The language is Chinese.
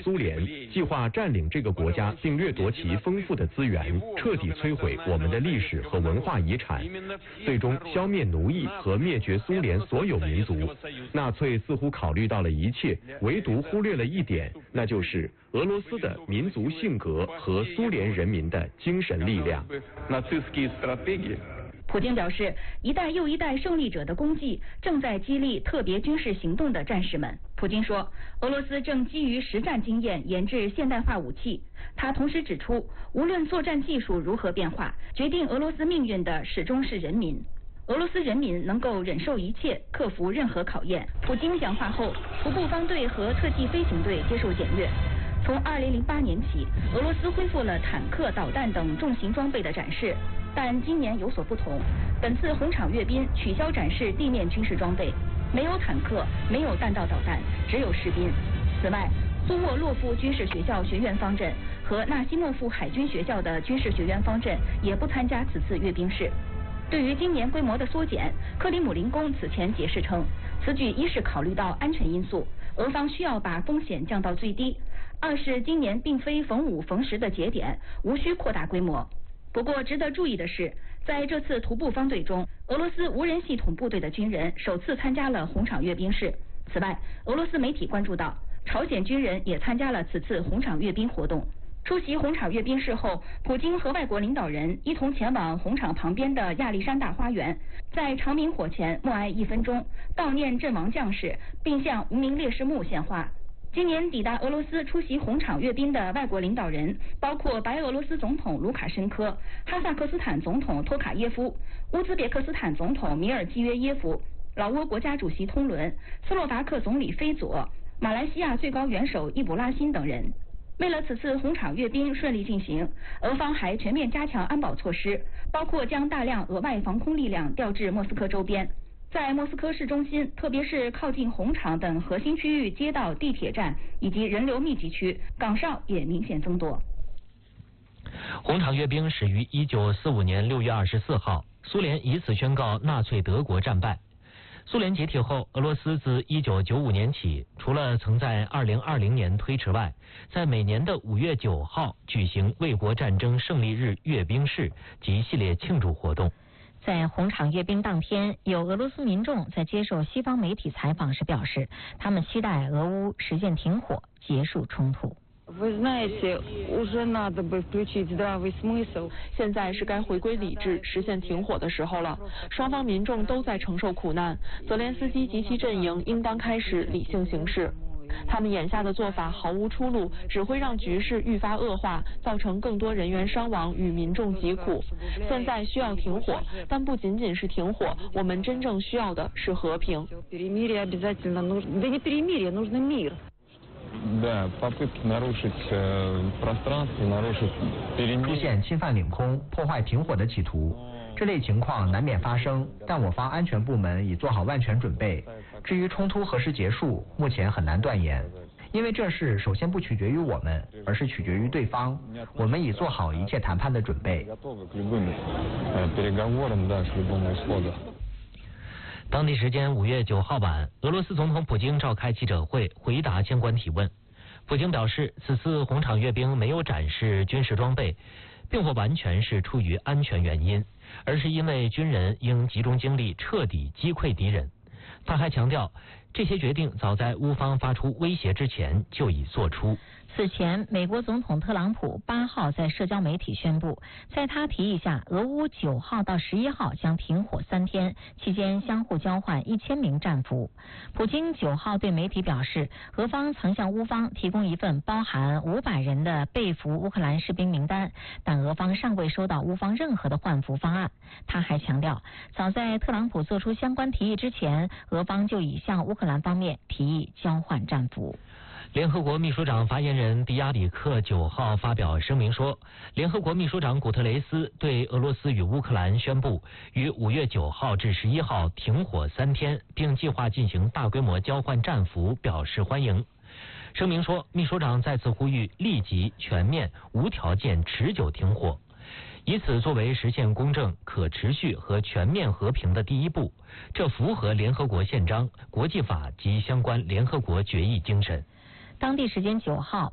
苏联，计划占领这个国家并掠夺其丰富的资源，彻底摧毁我们的历史和文化遗产，最终消灭奴役和灭绝苏联所有民族。纳粹似乎考虑到了一切，唯独忽略了一点，那就是俄罗斯的民族性格和苏联人民的精神力量。 普京表示，一代又一代胜利者的功绩正在激励特别军事行动的战士们。普京说，俄罗斯正基于实战经验研制现代化武器。他同时指出，无论作战技术如何变化，决定俄罗斯命运的始终是人民。俄罗斯人民能够忍受一切，克服任何考验。普京讲话后，徒步方队和特技飞行队接受检阅。从2008年起，俄罗斯恢复了坦克、导弹等重型装备的展示，但今年有所不同。本次红场阅兵取消展示地面军事装备，没有坦克，没有弹道导弹，只有士兵。此外，苏沃洛夫军事学校学院方阵和纳西莫夫海军学校的军事学院方阵也不参加此次阅兵式。对于今年规模的缩减，克里姆林宫此前解释称，此举一是考虑到安全因素，俄方需要把风险降到最低；二是今年并非逢5逢10的节点，无需扩大规模。不过值得注意的是，在这次徒步方队中，俄罗斯无人系统部队的军人首次参加了红场阅兵式。此外，俄罗斯媒体关注到，朝鲜军人也参加了此次红场阅兵活动。出席红场阅兵式后，普京和外国领导人一同前往红场旁边的亚历山大花园，在长明火前默哀1分钟，悼念阵亡将士，并向无名烈士墓献花。今年抵达俄罗斯出席红场阅兵的外国领导人包括白俄罗斯总统卢卡申科、哈萨克斯坦总统托卡耶夫、乌兹别克斯坦总统米尔基约耶夫、老挝国家主席通伦、斯洛伐克总理菲佐、马来西亚最高元首易卜拉欣等人。为了此次红场阅兵顺利进行，俄方还全面加强安保措施，包括将大量额外防空力量调至莫斯科周边。在莫斯科市中心，特别是靠近红场等核心区域街道、地铁站以及人流密集区，岗哨也明显增多。 红场阅兵始于1945年6月24号，苏联以此宣告纳粹德国战败。苏联解体后，俄罗斯自1995年起，除了曾在2020年推迟外，在每年的5月9号举行卫国战争胜利日阅兵式及系列庆祝活动。 在红场阅兵当天，有俄罗斯民众在接受西方媒体采访时表示，他们期待俄乌实现停火，结束冲突。 现在是该回归理智，实现停火的时候了。双方民众都在承受苦难，泽连斯基及其阵营应当开始理性行事。他们眼下的做法毫无出路，只会让局势愈发恶化，造成更多人员伤亡与民众疾苦。现在需要停火，但不仅仅是停火，我们真正需要的是和平。 出现侵犯领空、破坏停火的企图，这类情况难免发生，但我方安全部门已做好万全准备。至于冲突何时结束，目前很难断言，因为这事首先不取决于我们，而是取决于对方。我们已做好一切谈判的准备。 当地时间5月9号晚，俄罗斯总统普京召开记者会，回答相关提问。普京表示，此次红场阅兵没有展示军事装备，并不完全是出于安全原因，而是因为军人应集中精力彻底击溃敌人。他还强调，这些决定早在乌方发出威胁之前就已做出。 此前，美国总统特朗普8号在社交媒体宣布，在他提议下，俄乌9号到11号将停火3天，期间相互交换1000名战俘。普京9号对媒体表示，俄方曾向乌方提供一份包含500人的被俘乌克兰士兵名单，但俄方尚未收到乌方任何的换俘方案。他还强调，早在特朗普做出相关提议之前，俄方就已向乌克兰方面提议交换战俘。 联合国秘书长发言人迪亚里克9号发表声明说，联合国秘书长古特雷斯对俄罗斯与乌克兰宣布于5月9号至11号停火3天，并计划进行大规模交换战俘表示欢迎。声明说，秘书长再次呼吁立即、全面、无条件、持久停火，以此作为实现公正、可持续和全面和平的第一步，这符合联合国宪章、国际法及相关联合国决议精神。 当地时间9号，